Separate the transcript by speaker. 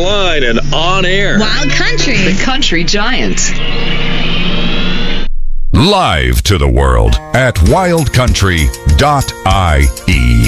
Speaker 1: line and on air.
Speaker 2: Wild Country.
Speaker 3: The Country Giant.
Speaker 4: Live to the world at wildcountry.ie.